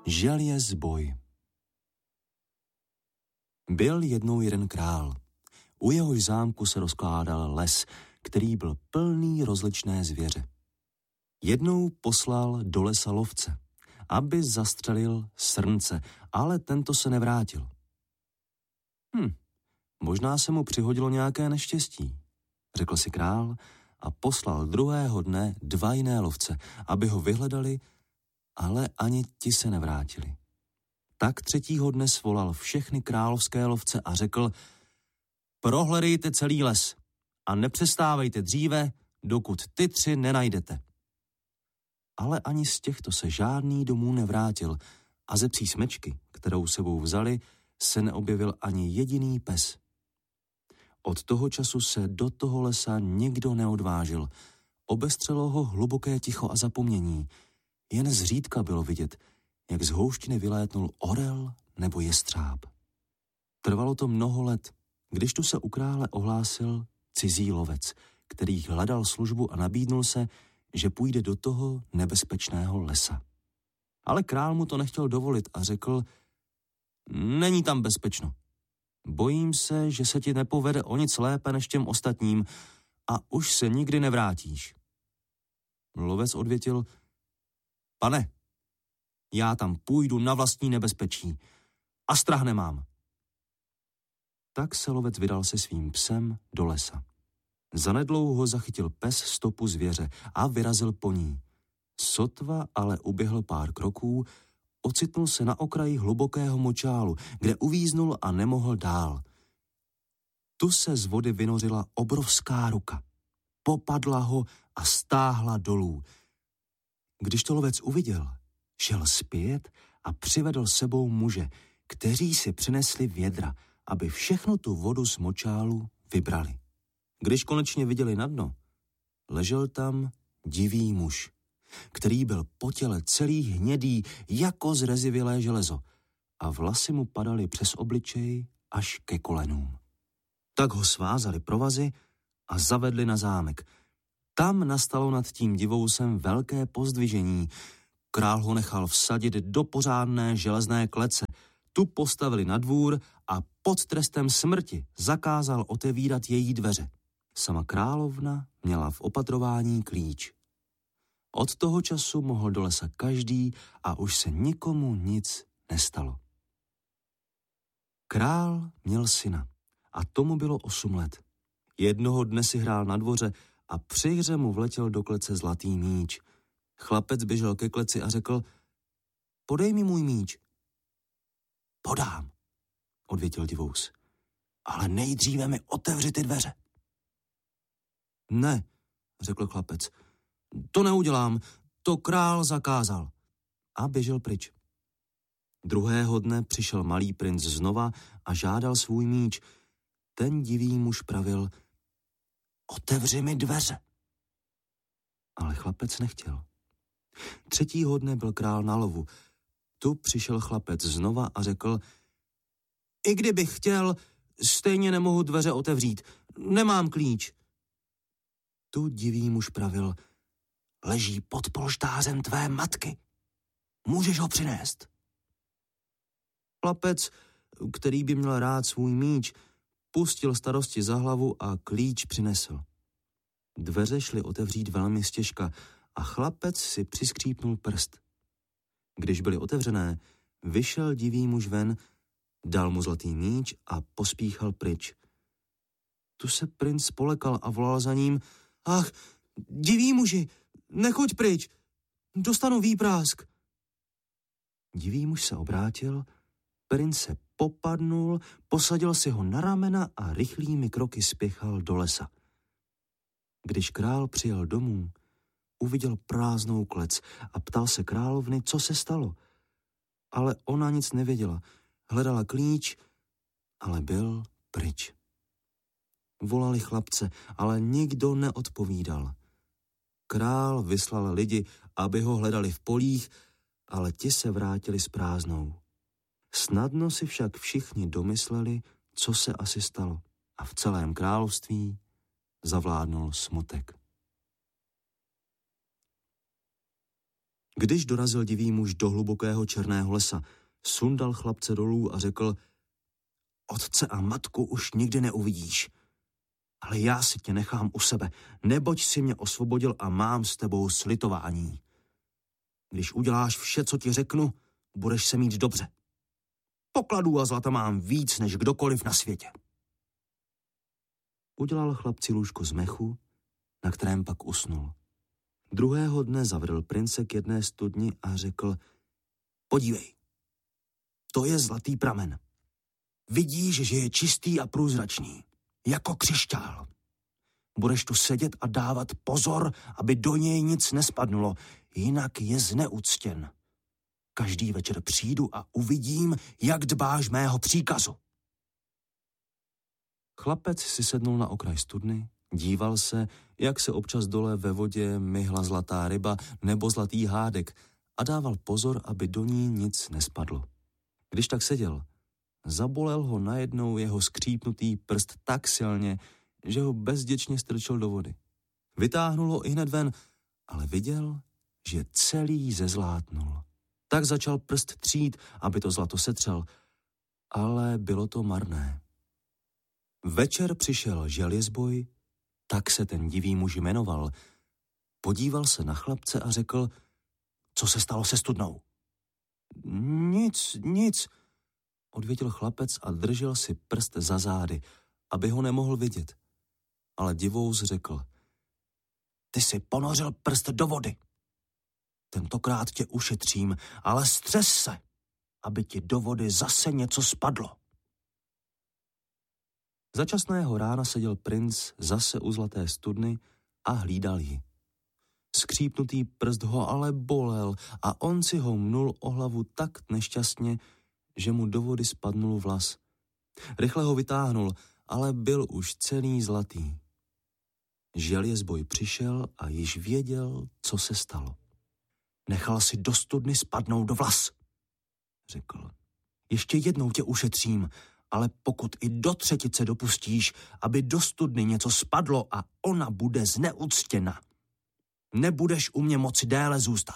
Želězboj. Byl jednou jeden král. U jehož zámku se rozkládal les, který byl plný rozličné zvěře. Jednou poslal do lesa lovce, aby zastřelil srnce, ale tento se nevrátil. Možná se mu přihodilo nějaké neštěstí, řekl si král a poslal druhého dne 2 jiné lovce, aby ho vyhledali, ale ani ti se nevrátili. Tak 3. dne svolal všechny královské lovce a řekl: prohledejte celý les a nepřestávejte dříve, dokud ty 3 nenajdete. Ale ani z těchto se žádný domů nevrátil a ze psí smečky, kterou sebou vzali, se neobjevil ani jediný pes. Od toho času se do toho lesa nikdo neodvážil. Obestřelo ho hluboké ticho a zapomnění. Jen zřídka bylo vidět, jak z houštiny vylétnul orel nebo jestřáb. Trvalo to mnoho let, když tu se u krále ohlásil cizí lovec, který hledal službu a nabídnul se, že půjde do toho nebezpečného lesa. Ale král mu to nechtěl dovolit a řekl: není tam bezpečno. Bojím se, že se ti nepovede o nic lépe než těm ostatním a už se nikdy nevrátíš. Lovec odvětil: pane, já tam půjdu na vlastní nebezpečí a strach nemám. Tak se lovec vydal se svým psem do lesa. Zanedlouho zachytil pes stopu zvěře a vyrazil po ní. Sotva ale uběhl pár kroků, ocitnul se na okraji hlubokého močálu, kde uvíznul a nemohl dál. Tu se z vody vynořila obrovská ruka. Popadla ho a stáhla dolů. Když to lovec uviděl, šel zpět a přivedl sebou muže, kteří si přinesli vědra, aby všechnu tu vodu z močálu vybrali. Když konečně viděli na dno, ležel tam divý muž, který byl po těle celý hnědý jako zrezivělé železo a vlasy mu padaly přes obličej až ke kolenům. Tak ho svázali provazy a zavedli na zámek. Tam nastalo nad tím divousem velké pozdvižení. Král ho nechal vsadit do pořádné železné klece. Tu postavili na dvůr a pod trestem smrti zakázal otevírat její dveře. Sama královna měla v opatrování klíč. Od toho času mohl do lesa každý a už se nikomu nic nestalo. Král měl syna a tomu bylo 8 let. Jednoho dne si hrál na dvoře a při hře mu vletěl do klece zlatý míč. Chlapec běžel ke kleci a řekl: podej mi můj míč. Podám, odvětil divous, ale nejdříve mi otevři ty dveře. Ne, řekl chlapec, to neudělám, to král zakázal. A běžel pryč. Druhého dne přišel malý princ znova a žádal svůj míč. Ten divý muž pravil: otevři mi dveře. Ale chlapec nechtěl. 3. dne byl král na lovu. Tu přišel chlapec znova a řekl: i kdybych chtěl, stejně nemohu dveře otevřít. Nemám klíč. Tu divý muž pravil: leží pod polštářem tvé matky. Můžeš ho přinést. Chlapec, který by měl rád svůj míč, pustil starosti za hlavu a klíč přinesl. Dveře šly otevřít velmi stěžka a chlapec si přiskřípnul prst. Když byly otevřené, vyšel divý muž ven, dal mu zlatý míč a pospíchal pryč. Tu se princ polekal a volal za ním: ach, divý muži, nechoď pryč, dostanu výprásk. Divý muž se obrátil, princ se popadnul, posadil si ho na ramena a rychlými kroky spěchal do lesa. Když král přijel domů, uviděl prázdnou klec a ptal se královny, co se stalo. Ale ona nic nevěděla. Hledala klíč, ale byl pryč. Volali chlapce, ale nikdo neodpovídal. Král vyslal lidi, aby ho hledali v polích, ale ti se vrátili s prázdnou. Snadno si však všichni domysleli, co se asi stalo, a v celém království zavládnul smutek. Když dorazil divý muž do hlubokého černého lesa, sundal chlapce dolů a řekl: Otce a matku už nikdy neuvidíš, ale já si tě nechám u sebe, neboť si mě osvobodil a mám s tebou slitování. Když uděláš vše, co ti řeknu, budeš se mít dobře. Pokladů a zlata mám víc než kdokoliv na světě. Udělal chlapci lůžko z mechu, na kterém pak usnul. Druhého dne zavedl prince k jedné studni a řekl: Podívej, to je zlatý pramen. Vidíš, že je čistý a průzračný, jako křišťál. Budeš tu sedět a dávat pozor, aby do něj nic nespadnulo, jinak je zneuctěn. Každý večer přijdu a uvidím, jak dbáš mého příkazu. Chlapec si sednul na okraj studny, díval se, jak se občas dole ve vodě myhla zlatá ryba nebo zlatý hádek a dával pozor, aby do ní nic nespadlo. Když tak seděl, zabolel ho najednou jeho skřípnutý prst tak silně, že ho bezděčně strčil do vody. Vytáhnul ho ihned ven, ale viděl, že celý zezlátnul. Tak začal prst třít, aby to zlato setřel, ale bylo to marné. Večer přišel želězboj, tak se ten divý muž jmenoval. Podíval se na chlapce a řekl: Co se stalo se studnou? Nic, odvětil chlapec a držel si prst za zády, aby ho nemohl vidět. Ale divous řekl: Ty jsi ponořil prst do vody. Tentokrát tě ušetřím, ale střes se, aby ti do vody zase něco spadlo. Za časného rána seděl princ zase u zlaté studny a hlídal ji. Skřípnutý prst ho ale bolel a on si ho mnul o hlavu tak nešťastně, že mu do vody spadnul vlas. Rychle ho vytáhnul, ale byl už celý zlatý. Želězboj přišel a již věděl, co se stalo. Nechal si do studny spadnout do vlas, řekl. Ještě jednou tě ušetřím, ale pokud i do třetice dopustíš, aby do studny něco spadlo a ona bude zneuctěna, nebudeš u mě moci déle zůstat.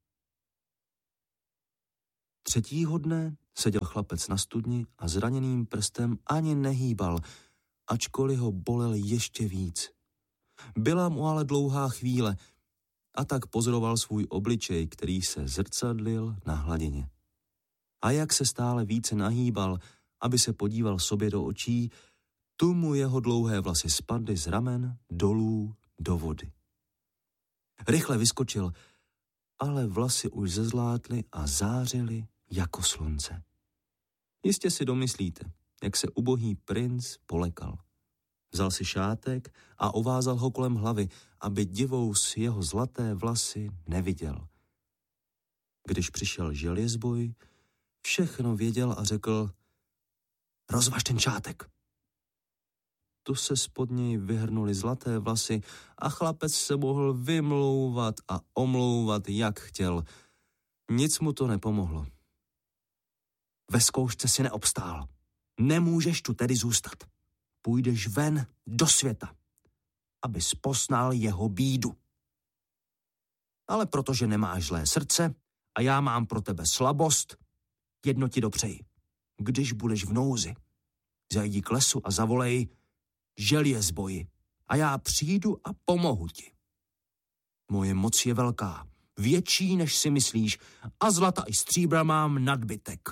Třetího dne seděl chlapec na studni a zraněným prstem ani nehýbal, ačkoliv ho bolel ještě víc. Byla mu ale dlouhá chvíle a tak pozoroval svůj obličej, který se zrcadlil na hladině. A jak se stále více nahýbal, aby se podíval sobě do očí, tu mu jeho dlouhé vlasy spadly z ramen dolů do vody. Rychle vyskočil, ale vlasy už zezlátly a zářily jako slunce. Jistě si domyslíte, jak se ubohý princ polekal. Vzal si šátek a ovázal ho kolem hlavy, aby divous jeho zlaté vlasy neviděl. Když přišel želězboj, všechno věděl a řekl: Rozvaž ten šátek. Tu se spod něj vyhrnuly zlaté vlasy a chlapec se mohl vymlouvat a omlouvat, jak chtěl. Nic mu to nepomohlo. Ve zkoušce si neobstál. Nemůžeš tu tedy zůstat. Půjdeš ven do světa, abys poznal jeho bídu. Ale protože nemáš zlé srdce a já mám pro tebe slabost, jedno ti dopřeji. Když budeš v nouzi, zajdi k lesu a zavolej: Želězboji, a já přijdu a pomohu ti. Moje moc je velká, větší, než si myslíš, a zlata i stříbra mám nadbytek.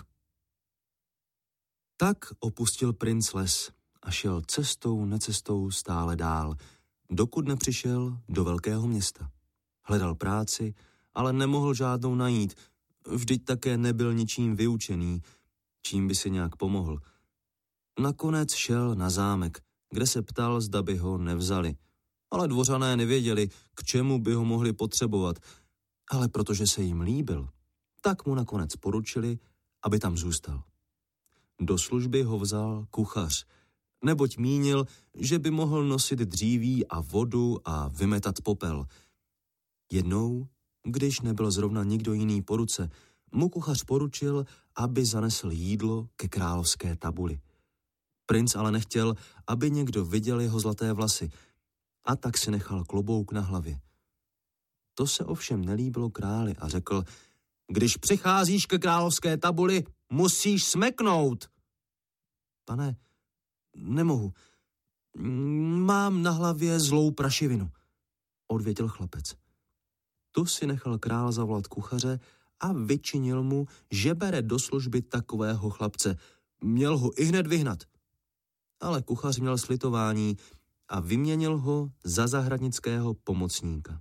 Tak opustil princ les a šel cestou necestou stále dál, dokud nepřišel do velkého města. Hledal práci, ale nemohl žádnou najít, vždyť také nebyl ničím vyučený, čím by si nějak pomohl. Nakonec šel na zámek, kde se ptal, zda by ho nevzali. Ale dvořané nevěděli, k čemu by ho mohli potřebovat, ale protože se jim líbil, tak mu nakonec poručili, aby tam zůstal. Do služby ho vzal kuchař, neboť mínil, že by mohl nosit dříví a vodu a vymetat popel. Jednou, když nebyl zrovna nikdo jiný po ruce, mu kuchař poručil, aby zanesl jídlo ke královské tabuli. Princ ale nechtěl, aby někdo viděl jeho zlaté vlasy, a tak si nechal klobouk na hlavě. To se ovšem nelíbilo králi a řekl: Když přicházíš ke královské tabuli, musíš smeknout. Pane, nemohu. Mám na hlavě zlou prašivinu, odvětil chlapec. Tu si nechal král zavolat kuchaře a vyčinil mu, že bere do služby takového chlapce. Měl ho ihned vyhnat. Ale kuchař měl slitování a vyměnil ho za zahradnického pomocníka.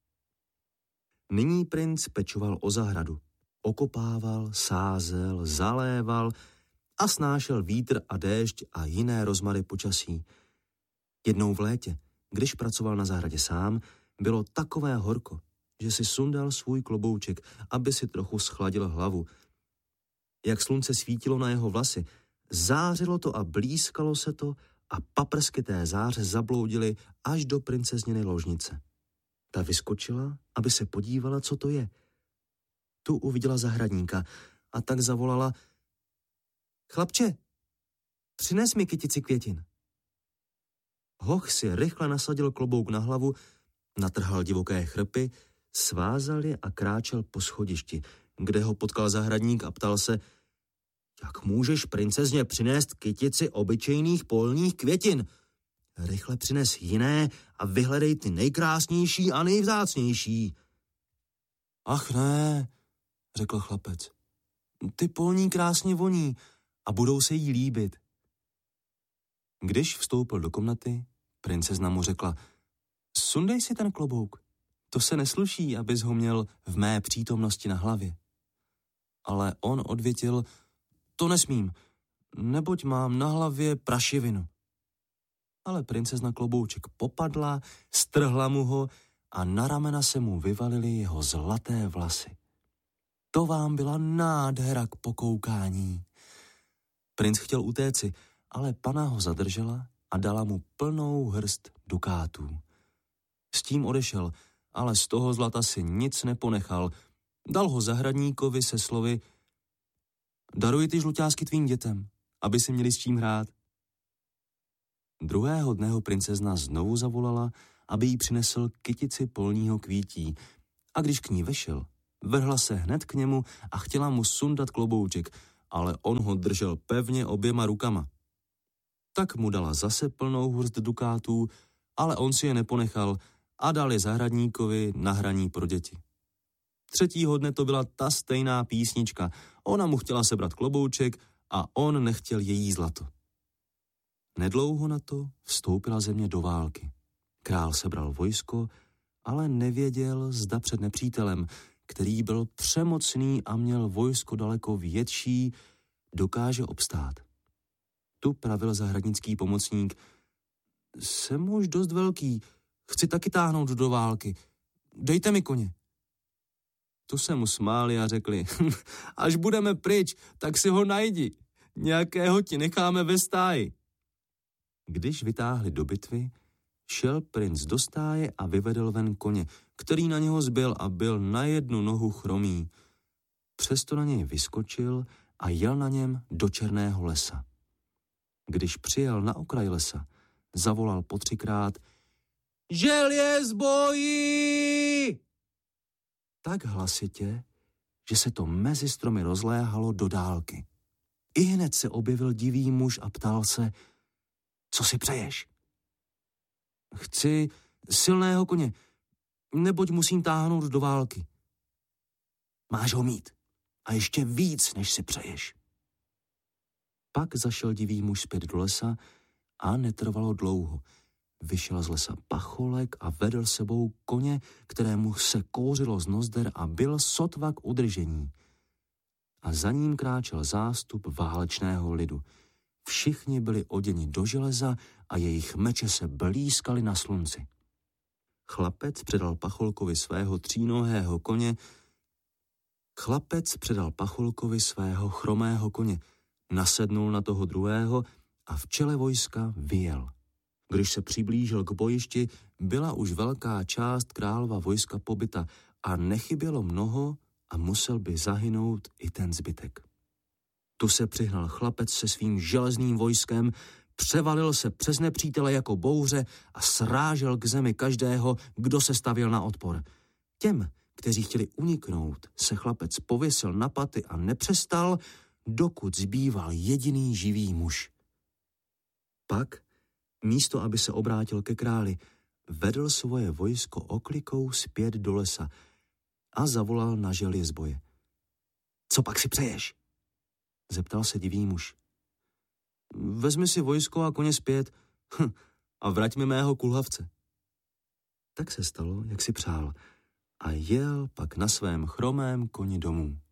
Nyní princ pečoval o zahradu. Okopával, sázel, zaléval a snášel vítr a déšť a jiné rozmary počasí. Jednou v létě, když pracoval na zahradě sám, bylo takové horko, že si sundal svůj klobouček, aby si trochu schladil hlavu. Jak slunce svítilo na jeho vlasy, zářilo to a blízkalo se to a paprsky té záře zabloudily až do princezněny ložnice. Ta vyskočila, aby se podívala, co to je. Tu uviděla zahradníka a tak zavolala: Chlapče, přines mi kytici květin. Hoch si rychle nasadil klobouk na hlavu, natrhal divoké chrpy, svázal je a kráčel po schodišti, kde ho potkal zahradník a ptal se: Jak můžeš princezně přinést kytici obyčejných polních květin? Rychle přines jiné a vyhledej ty nejkrásnější a nejvzácnější. Ach ne, řekl chlapec. Ty polní krásně voní a budou se jí líbit. Když vstoupil do komnaty, princezna mu řekla: Sundej si ten klobouk. To se nesluší, abys ho měl v mé přítomnosti na hlavě. Ale on odvětil: To nesmím, neboť mám na hlavě prašivinu. Ale princezna klobouček popadla, strhla mu ho a na ramena se mu vyvalily jeho zlaté vlasy. To vám byla nádhera k pokoukání. Princ chtěl utéci, ale pana ho zadržela a dala mu plnou hrst dukátů. S tím odešel, ale z toho zlata si nic neponechal. Dal ho zahradníkovi se slovy: Daruji ty žluťásky tvým dětem, aby si měli s čím hrát. Druhého dne ho princezna znovu zavolala, aby jí přinesl kytici polního kvítí, a když k ní vešel, vrhla se hned k němu a chtěla mu sundat klobouček, ale on ho držel pevně oběma rukama. Tak mu dala zase plnou hrst dukátů, ale on si je neponechal a dal je zahradníkovi na hraní pro děti. Třetího dne to byla ta stejná písnička. Ona mu chtěla sebrat klobouček a on nechtěl její zlato. Nedlouho na to vstoupila země do války. Král sebral vojsko, ale nevěděl, zda před nepřítelem, který byl přemocný a měl vojsko daleko větší, dokáže obstát. Tu pravil zahradnický pomocník: Jsem už dost velký, chci taky táhnout do války. Dejte mi koně. Tu se mu smáli a řekli: Až budeme pryč, tak si ho najdi. Nějakého ti necháme ve stáji. Když vytáhli do bitvy, šel princ do stáje a vyvedl ven koně, který na něho zbyl a byl na jednu nohu chromý. Přesto na něj vyskočil a jel na něm do černého lesa. Když přijel na okraj lesa, zavolal po 3krát: Želěz boji! Tak hlasitě, že se to mezi stromy rozléhalo do dálky. Ihned se objevil divý muž a ptal se: Co si přeješ? Chci silného koně, neboť musím táhnout do války. Máš ho mít a ještě víc, než si přeješ. Pak zašel divý muž zpět do lesa a netrvalo dlouho. Vyšel z lesa pacholek a vedl sebou koně, kterému se kouřilo z nozder a byl sotva k udržení. A za ním kráčel zástup válečného lidu. Všichni byli oděni do železa a jejich meče se blýskaly na slunci. Chlapec předal pacholkovi svého třínohého koně. Chlapec předal pacholkovi svého chromého koně, nasednul na toho druhého a v čele vojska vyjel. Když se přiblížil k bojišti, byla už velká část králova vojska pobyta a nechybělo mnoho a musel by zahynout i ten zbytek. Tu se přihnal chlapec se svým železným vojskem, převalil se přes nepřítele jako bouře a srážel k zemi každého, kdo se stavěl na odpor. Těm, kteří chtěli uniknout, se chlapec pověsil na paty a nepřestal, dokud zbýval jediný živý muž. Pak, místo aby se obrátil ke králi, vedl svoje vojsko oklikou zpět do lesa a zavolal na želězboje. Co pak si přeješ? Zeptal se divý muž. Vezmi si vojsko a koně zpět a vrať mi mého kulhavce. Tak se stalo, jak si přál, a jel pak na svém chromém koni domů.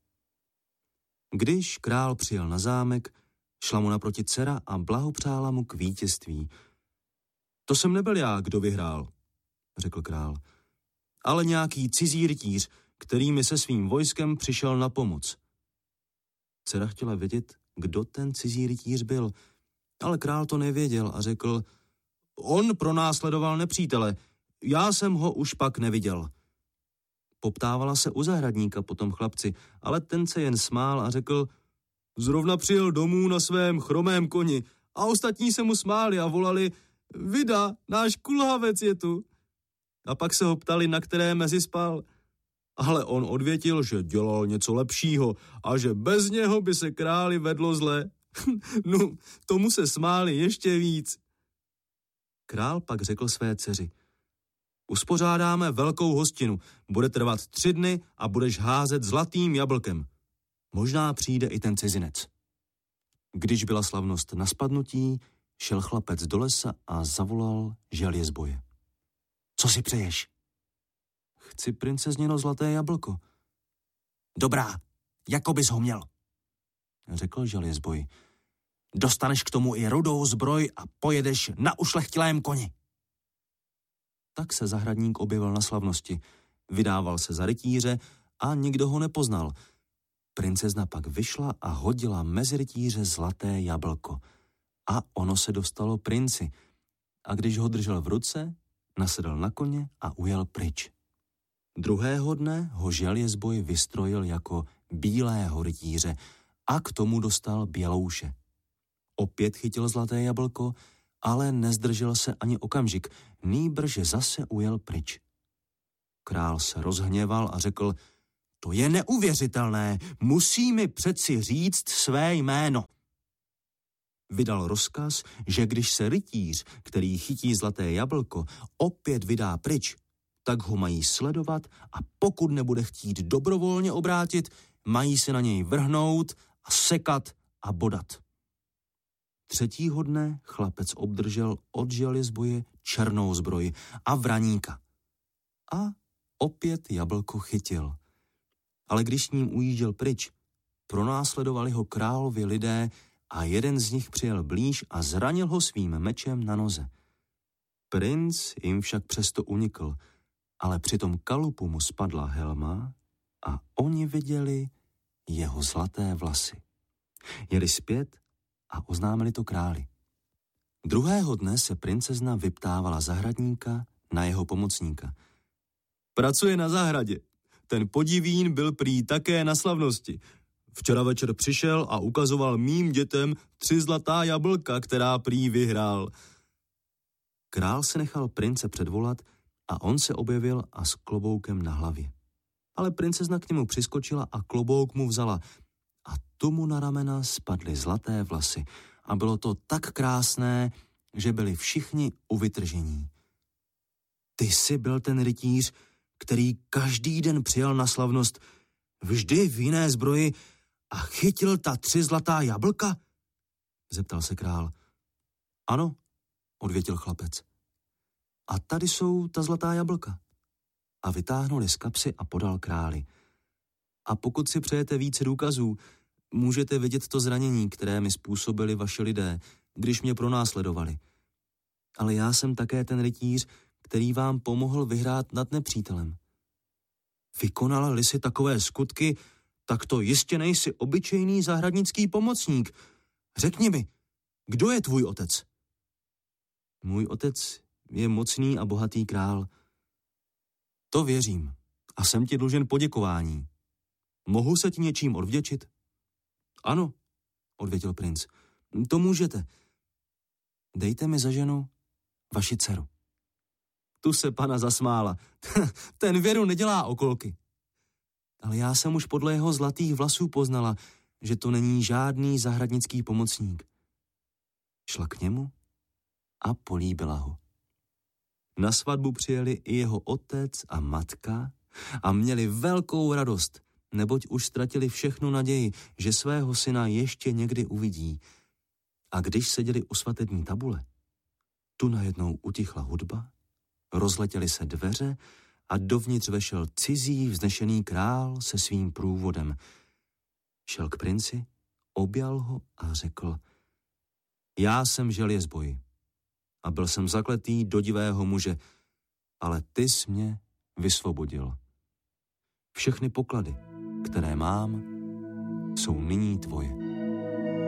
Když král přijel na zámek, šla mu naproti dcera a blahopřála mu k vítězství. To jsem nebyl já, kdo vyhrál, řekl král, ale nějaký cizí rytíř, který mi se svým vojskem přišel na pomoc. Dcera chtěla vědět, kdo ten cizí rytíř byl, ale král to nevěděl a řekl, on pronásledoval nepřítele, já jsem ho už pak neviděl. Poptávala se u zahradníka po tom chlapci, ale ten se jen smál a řekl, zrovna přijel domů na svém chromém koni a ostatní se mu smáli a volali, vida, náš kulhavec je tu. A pak se ho ptali, na které mezi spal. Ale on odvětil, že dělal něco lepšího a že bez něho by se králi vedlo zle. No, tomu se smáli ještě víc. Král pak řekl své dceři, uspořádáme velkou hostinu, bude trvat 3 dny a budeš házet zlatým jablkem. Možná přijde i ten cizinec. Když byla slavnost na spadnutí, šel chlapec do lesa a zavolal želězboje. Co si přeješ? Chci princezněno zlaté jablko. Dobrá, jako bys ho měl, řekl želězboj. Dostaneš k tomu i rudou zbroj a pojedeš na ušlechtilém koni. Tak se zahradník objevil na slavnosti. Vydával se za rytíře a nikdo ho nepoznal. Princezna pak vyšla a hodila mezi rytíře zlaté jablko. A ono se dostalo princi. A když ho držel v ruce, nasedl na koně a ujel pryč. Druhého dne ho želězboj vystrojil jako bílého rytíře a k tomu dostal bělouše. Opět chytil zlaté jablko, ale nezdržel se ani okamžik, nýbrž zase ujel pryč. Král se rozhněval a řekl, to je neuvěřitelné, musí mi přeci říct své jméno. Vydal rozkaz, že když se rytíř, který chytí zlaté jablko, opět vydá pryč, tak ho mají sledovat a pokud nebude chtít dobrovolně obrátit, mají se na něj vrhnout a sekat a bodat. Třetího dne chlapec obdržel od želězboje černou zbroj a vraníka. A opět jablko chytil. Ale když s ním ujížděl pryč, pronásledovali ho královi lidé a jeden z nich přijel blíž a zranil ho svým mečem na noze. Princ jim však přesto unikl, ale při tom kalupu mu spadla helma a oni viděli jeho zlaté vlasy. Jeli zpět a oznámili to králi. Druhého dne se princezna vyptávala zahradníka na jeho pomocníka. Pracuje na zahradě. Ten podivín byl prý také na slavnosti. Včera večer přišel a ukazoval mým dětem 3 zlatá jablka, která prý vyhrál. Král se nechal prince předvolat a on se objevil a s kloboukem na hlavě. Ale princezna k němu přiskočila a klobouk mu vzala a tomu na ramena spadly zlaté vlasy a bylo to tak krásné, že byli všichni u vytržení. Ty jsi byl ten rytíř, který každý den přijel na slavnost, vždy v jiné zbroji a chytil ta 3 zlatá jablka? Zeptal se král. Ano, odvětil chlapec. A tady jsou ta zlatá jablka. A vytáhnul je z kapsy a podal králi. A pokud si přejete více důkazů, můžete vidět to zranění, které mi způsobili vaši lidé, když mě pronásledovali. Ale já jsem také ten rytíř, který vám pomohl vyhrát nad nepřítelem. Vykonal-li si takové skutky, tak to jistě nejsi obyčejný zahradnický pomocník. Řekni mi, kdo je tvůj otec? Můj otec je mocný a bohatý král. To věřím a jsem ti dlužen poděkování. Mohu se ti něčím odvděčit? Ano, odvětil princ. To můžete. Dejte mi za ženu vaši dceru. Tu se pana zasmála. Ten Věru nedělá okolky. Ale já jsem už podle jeho zlatých vlasů poznala, že to není žádný zahradnický pomocník. Šla k němu a políbila ho. Na svatbu přijeli i jeho otec a matka a měli velkou radost, neboť už ztratili všechnu naději, že svého syna ještě někdy uvidí. A když seděli u svatební tabule, tu najednou utichla hudba, rozletěly se dveře a dovnitř vešel cizí vznešený král se svým průvodem. Šel k princi, objal ho a řekl: Já jsem želězboj a byl jsem zakletý do divého muže, ale ty jsi mě vysvobodil. Všechny poklady, které mám, jsou nyní tvoje.